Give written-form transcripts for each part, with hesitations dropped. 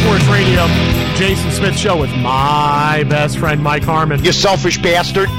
Sports Radio, Jason Smith Show with my best friend, Mike Harmon. You selfish bastard.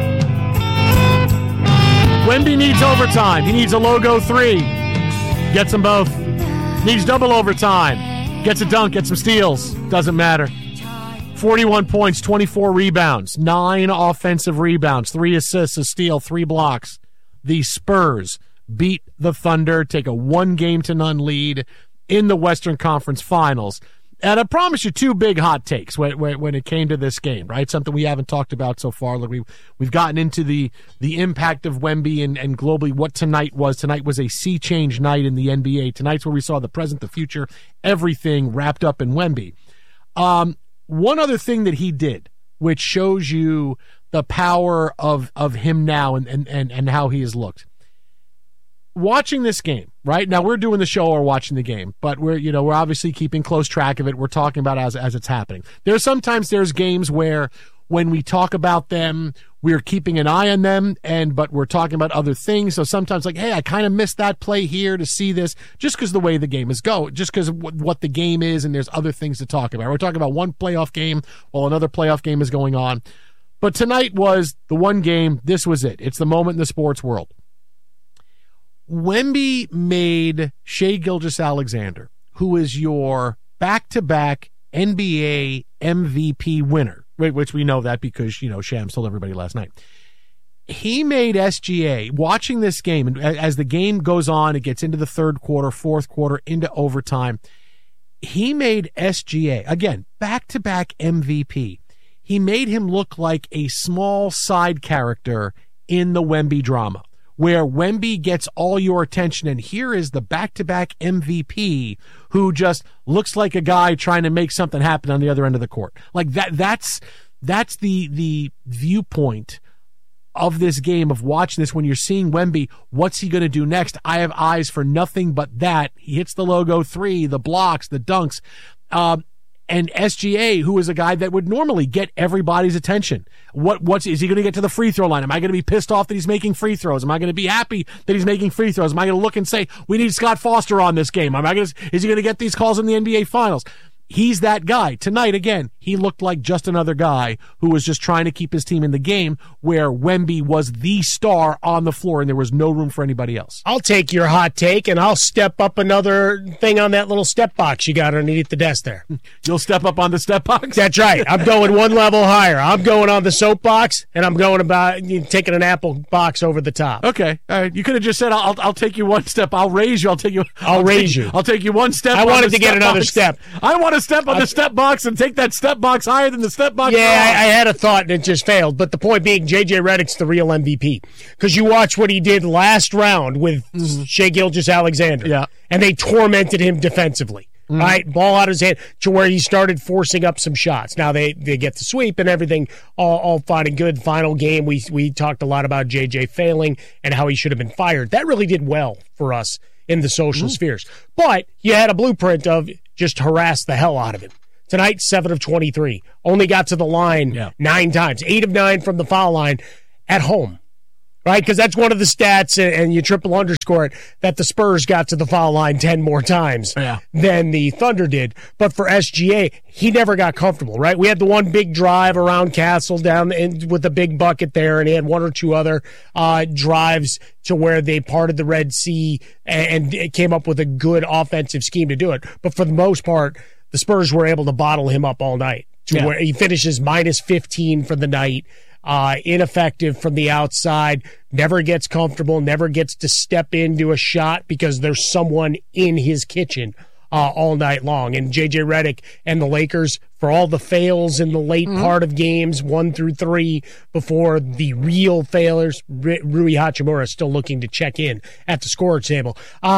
Wemby needs overtime. He needs a logo 3. Gets them both. Needs double overtime. Gets a dunk, gets some steals. Doesn't matter. 41 points, 24 rebounds, 9 offensive rebounds, 3 assists, a steal, 3 blocks. The Spurs beat the Thunder, take a 1-0 lead in the Western Conference Finals. And I promise you 2 big hot takes when it came to this game, right? Something we haven't talked about so far. Like we've gotten into the impact of Wemby and globally what tonight was. Tonight was a sea change night in the NBA. Tonight's where we saw the present, the future, everything wrapped up in Wemby. One other thing that he did, which shows you the power of him now and how he has looked. Watching this game, right? Now we're doing the show or watching the game, but we're obviously keeping close track of it. We're talking about as it's happening. There's games where when we talk about them, we're keeping an eye on them, but we're talking about other things. So sometimes like, hey, I kind of missed that play here to see this, just because the way the game is going, just because of what the game is, and there's other things to talk about. We're talking about one playoff game while another playoff game is going on. But tonight was the one game. This was it. It's the moment in the sports world. Wemby made Shai Gilgeous-Alexander, who is your back-to-back NBA MVP winner, which we know that because, Shams told everybody last night. He made SGA, watching this game, and as the game goes on, it gets into the third quarter, fourth quarter, into overtime. He made SGA, again, back-to-back MVP. He made him look like a small side character in the Wemby drama, where Wemby gets all your attention, and here is the back-to-back MVP who just looks like a guy trying to make something happen on the other end of the court. Like that's the viewpoint of this game, of watching this when you're seeing Wemby. What's he going to do next? I have eyes for nothing but that. He hits the logo 3, the blocks, the dunks. And SGA, who is a guy that would normally get everybody's attention. Is he going to get to the free throw line? Am I going to be pissed off that he's making free throws? Am I going to be happy that he's making free throws? Am I going to look and say, we need Scott Foster on this game? Is he going to get these calls in the NBA Finals? He's that guy. Tonight, again, he looked like just another guy who was just trying to keep his team in the game, where Wemby was the star on the floor and there was no room for anybody else. I'll take your hot take, and I'll step up another thing on that little step box you got underneath the desk there. You'll step up on the step box? That's right. I'm going one level higher. I'm going on the soapbox, and I'm going taking an apple box over the top. Okay. All right. You could have just said, I'll take you one step. I'll raise you. I'll take you one step. I wanted to get another step. I want to step on the step box and take that step box higher than the step box. Yeah, I had a thought and it just failed. But the point being, J.J. Redick's the real MVP. Because you watch what he did last round with Shai Gilgeous-Alexander. Yeah. And they tormented him defensively. Right? Ball out of his hand to where he started forcing up some shots. Now they get the sweep and everything, all fine and good. Final game, we talked a lot about J.J. failing and how he should have been fired. That really did well for us in the social spheres. But you had a blueprint of just harass the hell out of him. Tonight, 7 of 23. Only got to the line 9 times. 8 of 9 from the foul line at home. Right? Because that's one of the stats, and you triple underscore it, that the Spurs got to the foul line 10 more times than the Thunder did. But for SGA, he never got comfortable, right? We had the one big drive around Castle down with the big bucket there, and he had one or two other drives to where they parted the Red Sea and it came up with a good offensive scheme to do it. But for the most part, the Spurs were able to bottle him up all night to where he finishes minus 15 for the night. Ineffective from the outside, never gets comfortable, never gets to step into a shot because there's someone in his kitchen all night long. And J.J. Redick and the Lakers, for all the fails in the late part of games 1 through 3 before the real failures, Rui Hachimura still looking to check in at the scorer table,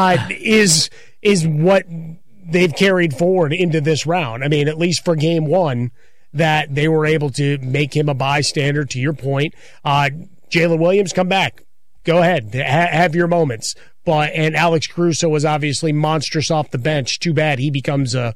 is what they've carried forward into this round. I mean, at least for game 1, that they were able to make him a bystander, to your point. Jalen Williams, come back. Go ahead. Have your moments. And Alex Caruso was obviously monstrous off the bench. Too bad he becomes a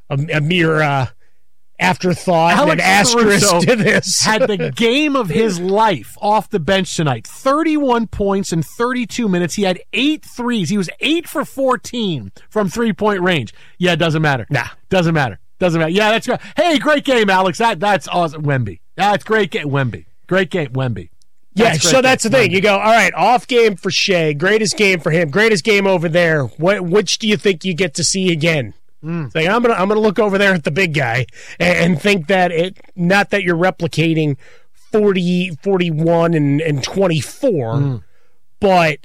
mere afterthought and an asterisk to this. Had the game of his life off the bench tonight. 31 points in 32 minutes. He had 8 threes. He was 8 for 14 from three-point range. Yeah, it doesn't matter. Nah. Doesn't matter. Doesn't matter. Yeah, that's great. Hey, great game, Alex. That's awesome. Wemby. That's great game. Wemby. Great game, Wemby. Yeah, so that's the thing. You go, all right, off game for Shea, greatest game for him, greatest game over there. Which do you think you get to see again? It's like, I'm gonna look over there at the big guy and think that not that you're replicating 40, 41, and 24, but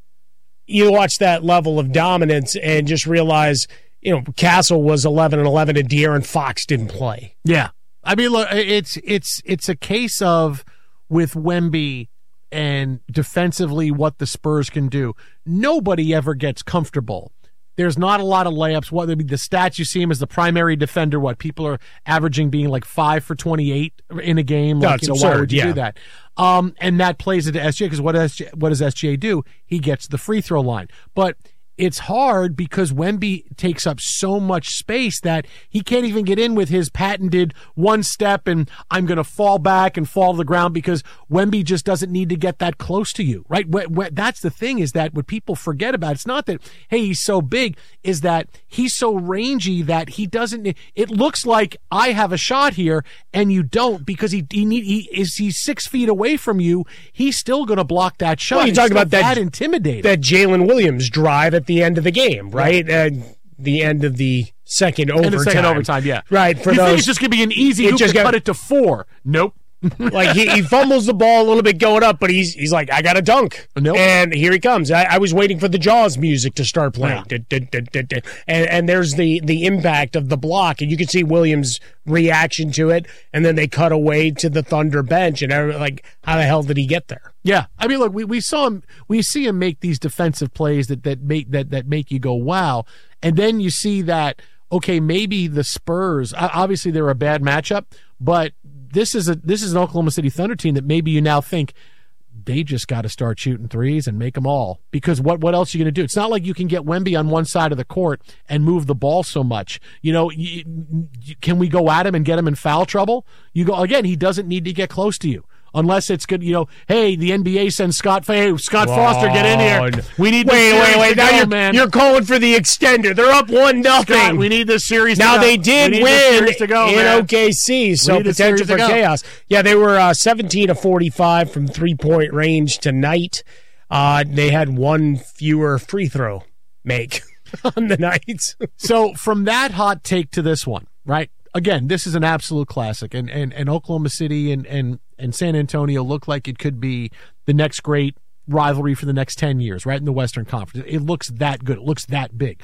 you watch that level of dominance and just realize, Castle was 11-11 and De'Aaron Fox didn't play. Yeah, I mean, look, it's a case of, with Wemby and defensively what the Spurs can do, nobody ever gets comfortable. There's not a lot of layups. The stats you see him as the primary defender, people are averaging being like 5 for 28 in a game. Like, that's absurd. Why would you do that? And that plays into SGA, because what does SGA do? He gets the free throw line. But it's hard because Wemby takes up so much space that he can't even get in with his patented one step and I'm going to fall back and fall to the ground, because Wemby just doesn't need to get that close to you, right? That's the thing, is that what people forget about, it's not that, hey, he's so big, is that he's so rangy that he doesn't, it looks like I have a shot here and you don't, because he's 6 feet away from you. He's still going to block that shot. Well, you're talking about that intimidating. That Jalen Williams drive at the end of the game, right? The end of the second overtime. Yeah. Right. You think it's just going to be an easy hoop to cut it to 4. Nope. Like he fumbles the ball a little bit going up, but he's like, I got to dunk. Nope. And here he comes. I was waiting for the Jaws music to start playing. Yeah. And there's the impact of the block, and you can see Williams' reaction to it, and then they cut away to the Thunder bench, and they're like, how the hell did he get there? Yeah, I mean, look, we see him make these defensive plays that make you go, wow, and then you see that, okay, maybe the Spurs, obviously they're a bad matchup, but this is an Oklahoma City Thunder team that maybe you now think they just got to start shooting threes and make them all, because what else are you going to do? It's not like you can get Wemby on one side of the court and move the ball so much. Can we go at him and get him in foul trouble? You go again. He doesn't need to get close to you. Unless it's good, hey, the NBA sends Scott Foster, get in here. We need wait. Now you're calling for the extender. They're up 1-0. We need this series. Now they did win in man. OKC, so potential for chaos. Yeah, they were 17 of 45 from 3-point range tonight. They had one fewer free throw make on the night. So from that hot take to this one, right? Again, this is an absolute classic, and Oklahoma City and San Antonio look like it could be the next great rivalry for the next 10 years, right, in the Western Conference. It looks that good. It looks that big.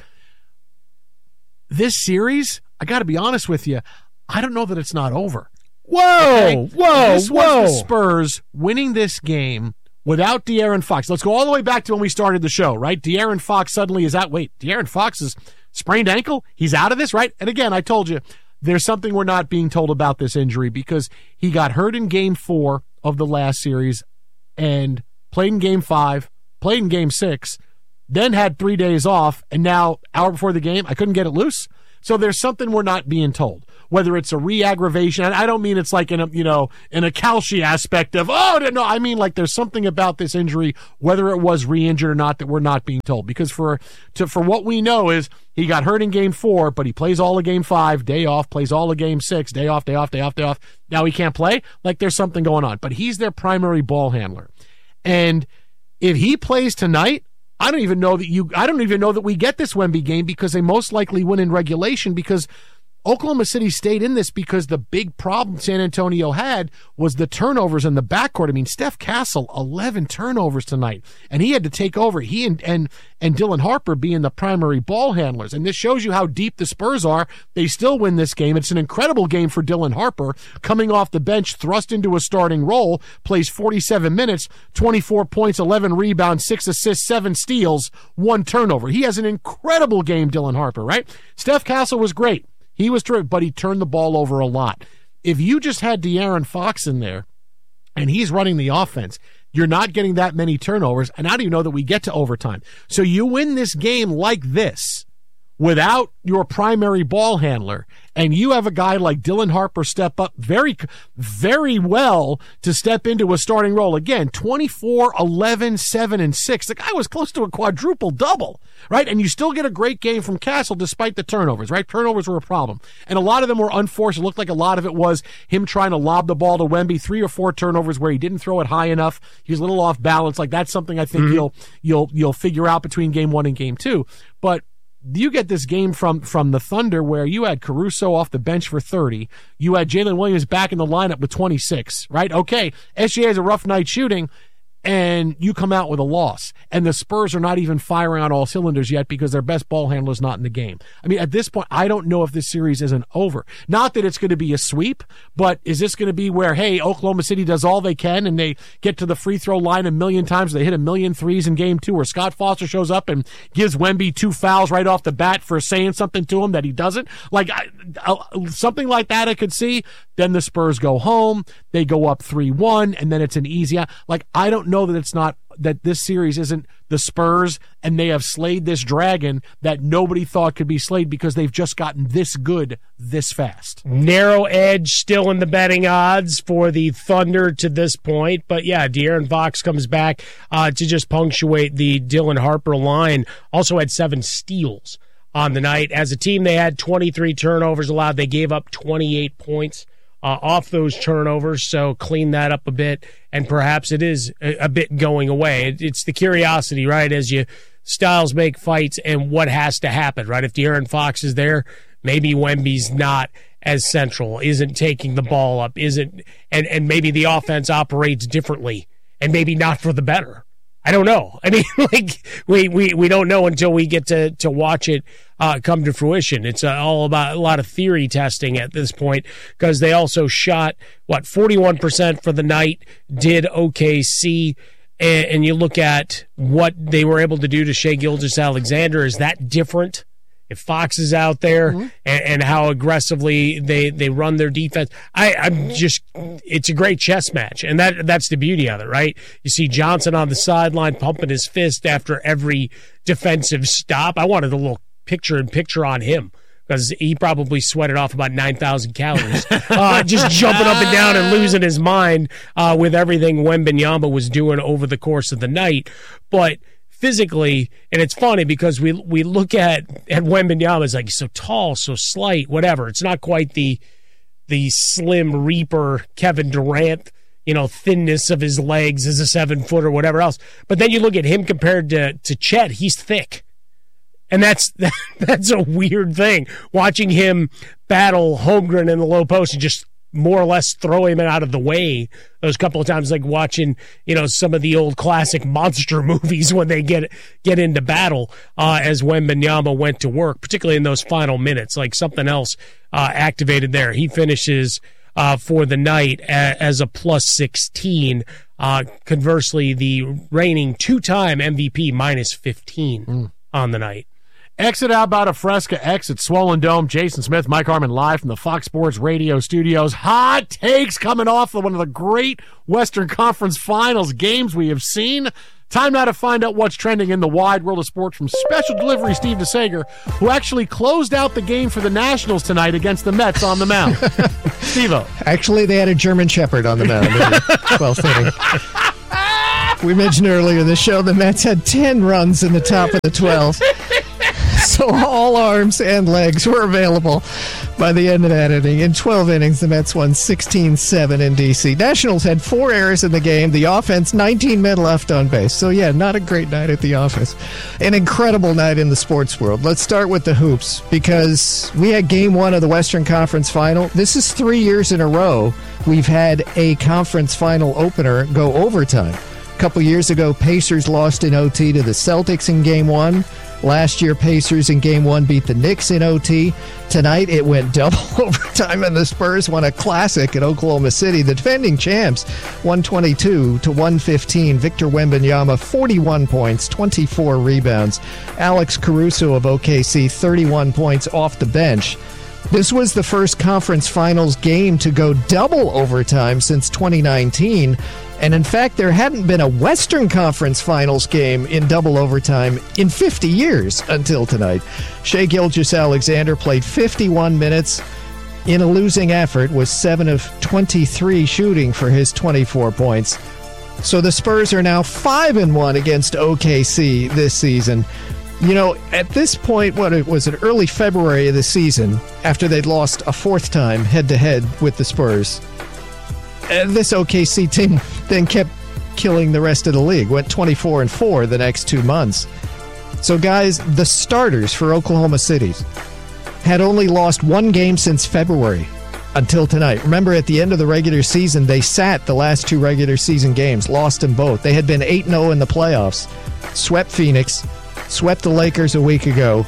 This series, I got to be honest with you, I don't know that it's not over. Whoa. This was the Spurs winning this game without De'Aaron Fox. Let's go all the way back to when we started the show, right? De'Aaron Fox suddenly is out. Wait, De'Aaron Fox's sprained ankle? He's out of this, right? And again, I told you, there's something we're not being told about this injury, because he got hurt in Game 4 of the last series and played in Game 5, played in Game 6, then had 3 days off, and now, hour before the game, I couldn't get it loose. So there's something we're not being told. Whether it's a re-aggravation, and I don't mean it's like in a Kalshi aspect of, no, I mean like there's something about this injury, whether it was re-injured or not, that we're not being told. Because for what we know is he got hurt in Game 4, but he plays all of Game 5, day off, plays all of Game 6, day off. Now he can't play. Like there's something going on. But he's their primary ball handler. And if he plays tonight, I don't even know that we get this Wemby game, because they most likely win in regulation, because Oklahoma City stayed in this because the big problem San Antonio had was the turnovers in the backcourt. I mean, Steph Castle, 11 turnovers tonight, and he had to take over. He and Dylan Harper being the primary ball handlers. And this shows you how deep the Spurs are. They still win this game. It's an incredible game for Dylan Harper, coming off the bench, thrust into a starting role, plays 47 minutes, 24 points, 11 rebounds, 6 assists, 7 steals, 1 turnover. He has an incredible game, Dylan Harper, right? Steph Castle was great. He was terrific, but he turned the ball over a lot. If you just had De'Aaron Fox in there and he's running the offense, you're not getting that many turnovers, and I don't even know that we get to overtime. So you win this game like this without your primary ball handler, and you have a guy like Dylan Harper step up very, very well to step into a starting role. Again, 24, 11, 7, and 6. The guy was close to a quadruple-double, right? And you still get a great game from Castle despite the turnovers, right? Turnovers were a problem. And a lot of them were unforced. It looked like a lot of it was him trying to lob the ball to Wemby. 3 or 4 turnovers where he didn't throw it high enough. He was a little off balance. Like, that's something I think you'll figure out between game 1 and game 2. But you get this game from the Thunder where you had Caruso off the bench for 30. You had Jalen Williams back in the lineup with 26, right? Okay, SGA has a rough night shooting, and you come out with a loss. And the Spurs are not even firing on all cylinders yet because their best ball handler is not in the game. I mean, at this point, I don't know if this series isn't over. Not that it's going to be a sweep, but is this going to be where, hey, Oklahoma City does all they can and they get to the free throw line a million times, they hit 1,000,000 threes in game 2, or Scott Foster shows up and gives Wemby 2 fouls right off the bat for saying something to him that he doesn't? Like, something like that I could see. Then the Spurs go home, they go up 3-1, and then it's an easy, like, I don't know that it's not, that this series isn't the Spurs and they have slayed this dragon that nobody thought could be slayed because they've just gotten this good this fast. Narrow edge still in the betting odds for the Thunder to this point. But yeah, De'Aaron Fox comes back to just punctuate the Dylan Harper line. Also had 7 steals on the night. As a team, they had 23 turnovers allowed. They gave up 28 points off those turnovers, so clean that up a bit, and perhaps it is a bit going away. It's the curiosity, right, as you styles make fights and what has to happen, right? If De'Aaron Fox is there, maybe Wemby's not as central, isn't taking the ball up, and maybe the offense operates differently, and maybe not for the better. I don't know. I mean, like, we don't know until we get to watch it come to fruition. It's all about a lot of theory testing at this point, because they also shot, 41% for the night, did OKC, and you look at what they were able to do to Shai Gilgeous-Alexander. Is that different? If Fox is out there and how aggressively they run their defense, it's a great chess match, and that's the beauty of it, right? You see Johnson on the sideline pumping his fist after every defensive stop. I wanted a little picture on him, because he probably sweated off about 9,000 calories, just jumping up and down and losing his mind with everything Wembanyama was doing over the course of the night. But physically, and it's funny because we look at Wembanyama as like so tall, so slight, whatever. It's not quite the slim Reaper Kevin Durant, thinness of his legs as a 7-foot or whatever else. But then you look at him compared to Chet, he's thick. And that's a weird thing, watching him battle Holmgren in the low post and just more or less throw him out of the way those couple of times, like watching, some of the old classic monster movies when they get into battle, as Wembanyama went to work, particularly in those final minutes, like something else activated there. He finishes for the night as a plus 16. Conversely, the reigning 2-time MVP minus 15 on the night. Exit out about a Fresca, exit Swollen Dome. Jason Smith, Mike Harmon live from the Fox Sports Radio studios. Hot takes coming off of one of the great Western Conference Finals games we have seen. Time now to find out what's trending in the wide world of sports from special delivery Steve DeSager, who actually closed out the game for the Nationals tonight against the Mets on the mound. Steve-O. Actually, they had a German Shepherd on the mound in the 12th inning. We mentioned earlier in the show the Mets had 10 runs in the top of the 12th. So all arms and legs were available by the end of that inning. In 12 innings, the Mets won 16-7 in D.C. Nationals had 4 errors in the game. The offense, 19 men left on base. So, yeah, not a great night at the office. An incredible night in the sports world. Let's start with the hoops, because we had Game 1 of the Western Conference Final. This is 3 years in a row we've had a conference final opener go overtime. A couple years ago, Pacers lost in OT to the Celtics in Game 1. Last year, Pacers in Game 1 beat the Knicks in OT. Tonight, it went double overtime, and the Spurs won a classic at Oklahoma City. The defending champs, 122-115. Victor Wembanyama, 41 points, 24 rebounds. Alex Caruso of OKC, 31 points off the bench. This was the first conference finals game to go double overtime since 2019. And in fact, there hadn't been a Western Conference finals game in double overtime in 50 years until tonight. Shai Gilgeous-Alexander played 51 minutes in a losing effort, was 7 of 23 shooting for his 24 points. So the Spurs are now 5-1 against OKC this season. You know, at this point, it was early February of the season, after they'd lost a fourth time head-to-head with the Spurs. This OKC team then kept killing the rest of the league, went 24-4 the next 2 months. So, guys, the starters for Oklahoma City had only lost one game since February until tonight. Remember, at the end of the regular season, they sat the last 2 regular season games, lost them both. They had been 8-0 in the playoffs, swept Phoenix, swept the Lakers a week ago,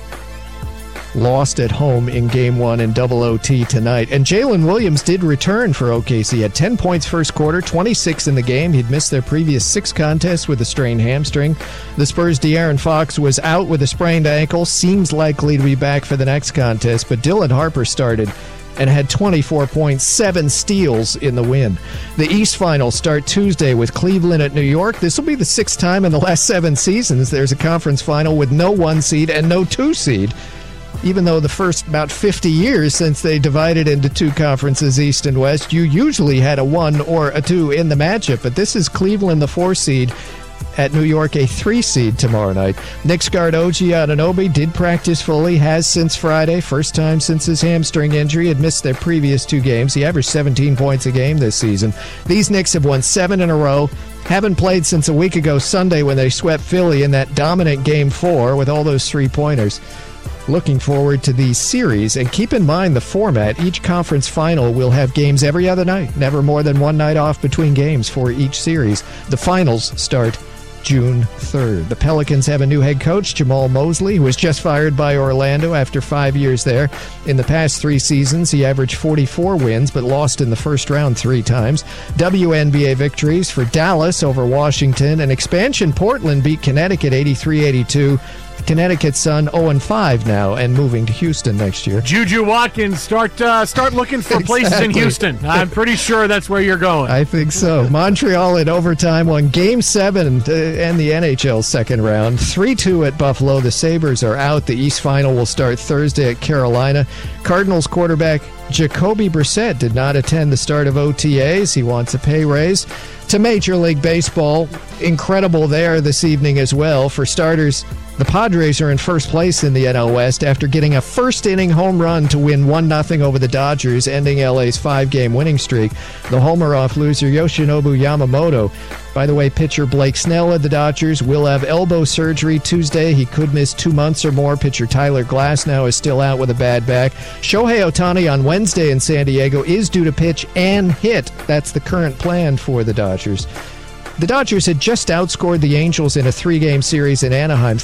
lost at home in Game 1 in double OT tonight. And Jalen Williams did return for OKC. He had 10 points first quarter, 26 in the game. He'd missed their previous 6 contests with a strained hamstring. The Spurs' De'Aaron Fox was out with a sprained ankle, seems likely to be back for the next contest, but Dylan Harper started and had 24 points, 7 steals in the win. The East Finals start Tuesday with Cleveland at New York. This will be the 6th time in the last 7 seasons there's a conference final with no 1 seed and no 2 seed, even though the first about 50 years since they divided into 2 conferences, East and West, you usually had a 1 or a 2 in the matchup. But this is Cleveland, the 4 seed, at New York, a 3 seed tomorrow night. Knicks guard OG Anunoby did practice fully, has since Friday, first time since his hamstring injury, had missed their previous 2 games. He averaged 17 points a game this season. These Knicks have won 7 in a row, haven't played since a week ago Sunday when they swept Philly in that dominant Game 4 with all those 3-pointers. Looking forward to these series, and keep in mind the format. Each conference final will have games every other night, never more than 1 night off between games for each series. The finals start June 3rd. The Pelicans have a new head coach, Jamal Mosley, who was just fired by Orlando after 5 years there. In the past 3 seasons, he averaged 44 wins, but lost in the first round 3 times. WNBA victories for Dallas over Washington, and expansion Portland beat Connecticut 83-82. Connecticut's son 0-5 now and moving to Houston next year. Juju Watkins, start looking for places in Houston. I'm pretty sure that's where you're going. I think so. Montreal in overtime won Game 7 and the NHL second round. 3-2 at Buffalo. The Sabres are out. The East Final will start Thursday at Carolina. Cardinals quarterback Jacoby Brissett did not attend the start of OTAs. He wants a pay raise. To Major League Baseball, incredible there this evening as well. For starters, the Padres are in first place in the NL West after getting a first-inning home run to win 1-0 over the Dodgers, ending LA's 5-game winning streak. The homer-off loser Yoshinobu Yamamoto. By the way, pitcher Blake Snell of the Dodgers will have elbow surgery Tuesday. He could miss 2 months or more. Pitcher Tyler Glasnow is still out with a bad back. Shohei Ohtani on Wednesday in San Diego is due to pitch and hit. That's the current plan for the Dodgers. The Dodgers had just outscored the Angels in a 3-game series in Anaheim,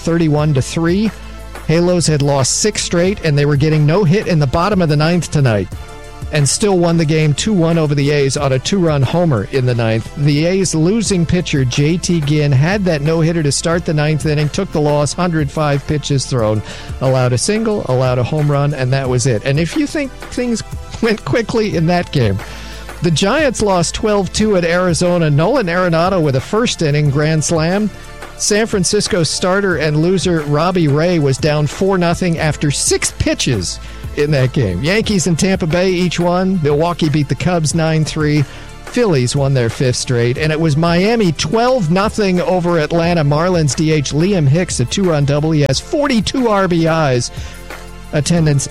31-3. Halos had lost 6 straight, and they were getting no hit in the bottom of the 9th tonight, and still won the game 2-1 over the A's on a 2-run homer in the 9th. The A's losing pitcher, J.T. Ginn, had that no-hitter to start the 9th inning, took the loss, 105 pitches thrown, allowed a single, allowed a home run, and that was it. And if you think things went quickly in that game, the Giants lost 12-2 at Arizona. Nolan Arenado with a first-inning grand slam. San Francisco starter and loser Robbie Ray was down 4-0 after 6 pitches in that game. Yankees and Tampa Bay each won. Milwaukee beat the Cubs 9-3. Phillies won their 5th straight. And it was Miami 12-0 over Atlanta. Marlins DH Liam Hicks, a 2-run double. He has 42 RBIs. Attendance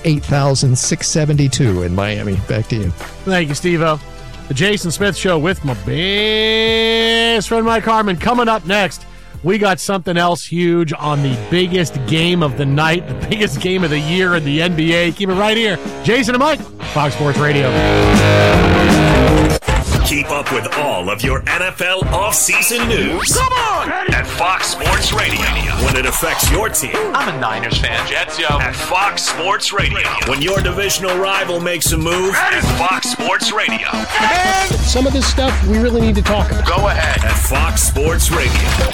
8,672 in Miami. Back to you. Thank you, Steve-O. The Jason Smith Show with my best friend Mike Harmon. Coming up next, we got something else huge on the biggest game of the night, the biggest game of the year in the NBA. Keep it right here. Jason and Mike, Fox Sports Radio. Keep up with all of your NFL offseason news. Come on! At Fox Sports Radio. When it affects your team. I'm a Niners fan. Jets, yo. At Fox Sports Radio. When your divisional rival makes a move. At Fox Sports Radio. And some of this stuff we really need to talk about. Go ahead. At Fox Sports Radio.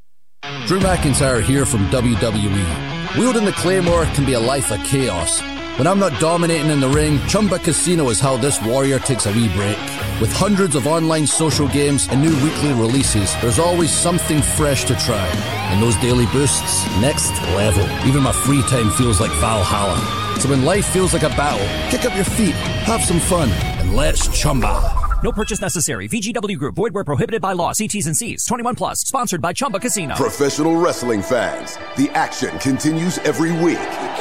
Drew McIntyre here from WWE. Wielding the Claymore can be a life of chaos. When I'm not dominating in the ring, Chumba Casino is how this warrior takes a wee break. With hundreds of online social games and new weekly releases, there's always something fresh to try. And those daily boosts, next level. Even my free time feels like Valhalla. So when life feels like a battle, kick up your feet, have some fun, and let's Chumba. No purchase necessary. VGW Group. Void where prohibited by law. See T's and C's. 21 plus. Sponsored by Chumba Casino. Professional wrestling fans, the action continues every week.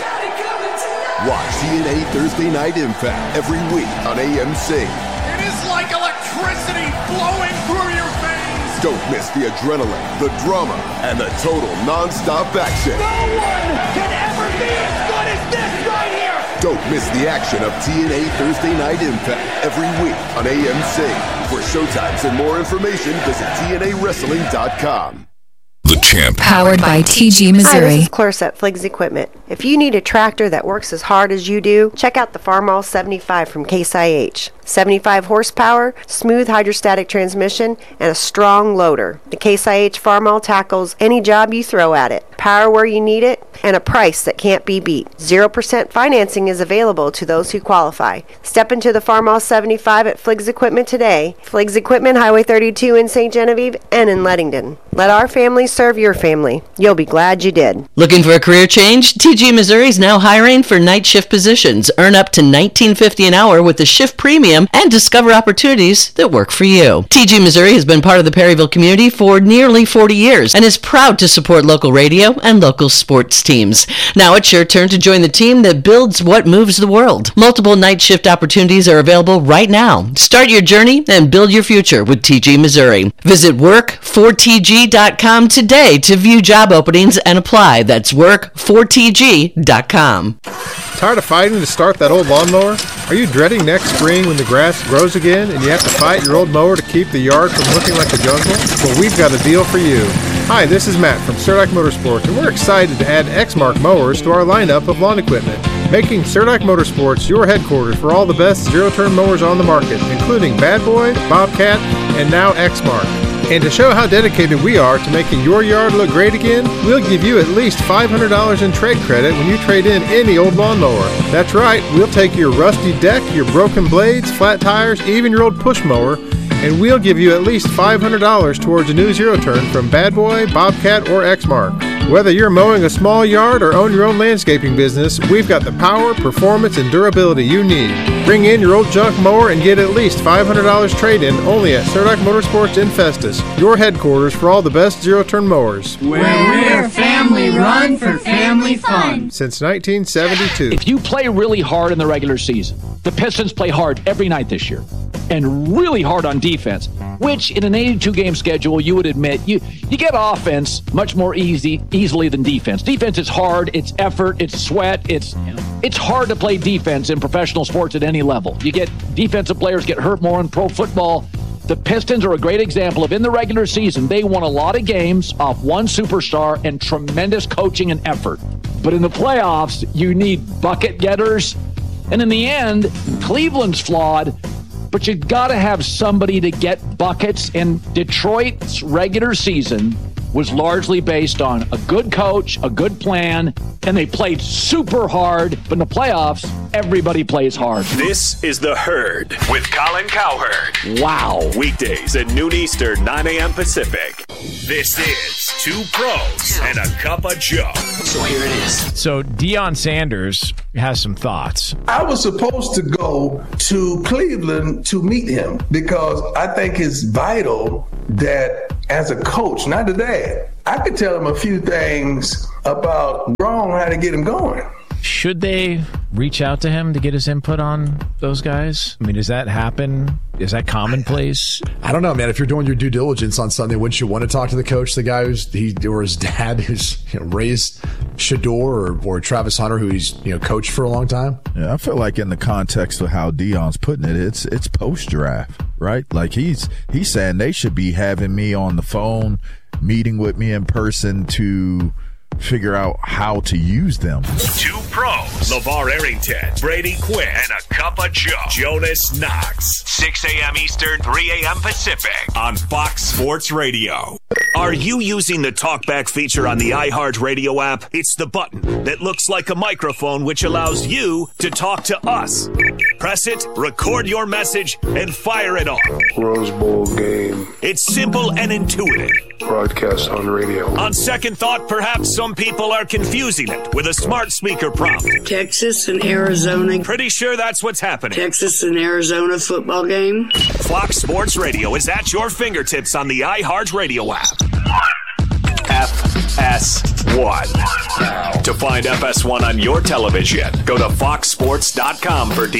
Watch TNA Thursday Night Impact every week on AMC. It is like electricity flowing through your veins. Don't miss the adrenaline, the drama, and the total non-stop action. No one can ever be as good as this right here. Don't miss the action of TNA Thursday Night Impact every week on AMC. For showtimes and more information, visit TNAWrestling.com. The Champ. Powered by TG Missouri. Hi, this is Clarissa at Fliggs Equipment. If you need a tractor that works as hard as you do, check out the Farmall 75 from Case IH. 75 horsepower, smooth hydrostatic transmission, and a strong loader. The Case IH Farmall tackles any job you throw at it. Power where you need it, and a price that can't be beat. 0% financing is available to those who qualify. Step into the Farmall 75 at Fliggs Equipment today. Fliggs Equipment, Highway 32 in St. Genevieve and in Leadington. Let our family serve your family. You'll be glad you did. Looking for a career change? TG Missouri is now hiring for night shift positions. Earn up to $19.50 an hour with the shift premium and discover opportunities that work for you. TG Missouri has been part of the Perryville community for nearly 40 years and is proud to support local radio and local sports teams. Now it's your turn to join the team that builds what moves the world. Multiple night shift opportunities are available right now. Start your journey and build your future with TG Missouri. Visit work4tg.com today to view job openings and apply. That's work4tg.com. Tired of fighting to start that old lawnmower? Are you dreading next spring when the grass grows again and you have to fight your old mower to keep the yard from looking like a jungle? Well, we've got a deal for you. Hi, this is Matt from Cerdak Motorsports, and we're excited to add Exmark mowers to our lineup of lawn equipment, making Cerdak Motorsports your headquarters for all the best zero-turn mowers on the market, including Bad Boy, Bobcat, and now Exmark. And to show how dedicated we are to making your yard look great again, we'll give you at least $500 in trade credit when you trade in any old lawnmower. That's right, we'll take your rusty deck, your broken blades, flat tires, even your old push mower, and we'll give you at least $500 towards a new zero-turn from Bad Boy, Bobcat, or Exmark. Whether you're mowing a small yard or own your own landscaping business, we've got the power, performance, and durability you need. Bring in your old junk mower and get at least $500 trade-in only at Cerdak Motorsports in Festus, your headquarters for all the best zero-turn mowers. Where we're family run for family fun. Since 1972. If you play really hard in the regular season, the Pistons play hard every night this year, and really hard on defense, which in an 82-game schedule, you would admit, you get offense much more easily than defense. Defense is hard, it's effort, it's sweat, it's hard to play defense in professional sports at any level. You get defensive players get hurt more in pro football. The Pistons are a great example of, in the regular season, they won a lot of games off one superstar and tremendous coaching and effort. But in the playoffs, you need bucket getters. And in the end, Cleveland's flawed, but you got to have somebody to get buckets. And Detroit's regular season was largely based on a good coach, a good plan, and they played super hard. But in the playoffs, everybody plays hard. This is The Herd with Colin Cowherd. Wow. Weekdays at noon Eastern, 9 a.m. Pacific. This is Two Pros and a Cup of Joe. So here it is. So Deion Sanders has some thoughts. I was supposed to go to Cleveland to meet him because I think it's vital that as a coach, not a dad, I could tell him a few things about wrong, how to get him going. Should they reach out to him to get his input on those guys? I mean, does that happen? Is that commonplace? I don't know, man. If you're doing your due diligence on something, wouldn't you want to talk to the coach, the guy or his dad who's raised Shedeur or Travis Hunter, who he's coached for a long time? Yeah, I feel like in the context of how Deion's putting it, it's post draft, right? Like he's saying they should be having me on the phone, meeting with me in person to figure out how to use them. Two Pros, LeVar Arrington, Brady Quinn, and a Cup of Joe, Jonas Knox. 6 a.m. Eastern, 3 a.m. Pacific on Fox Sports Radio. Are you using the TalkBack feature on the iHeartRadio app? It's the button that looks like a microphone which allows you to talk to us. Press it, record your message, and fire it off. Rose Bowl game. It's simple and intuitive. Broadcast on radio. On second thought, perhaps some people are confusing it with a smart speaker prompt. Texas and Arizona. Pretty sure that's what's happening. Texas and Arizona football game. Fox Sports Radio is at your fingertips on the iHeartRadio app. FS1. To find FS1 on your television, go to foxsports.com for